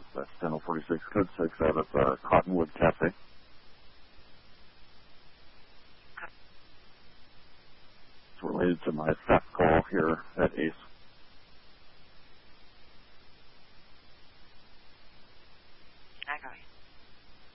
That's 10:46, code 6 out of Cottonwood Cafe. It's related to my theft call here at ACE.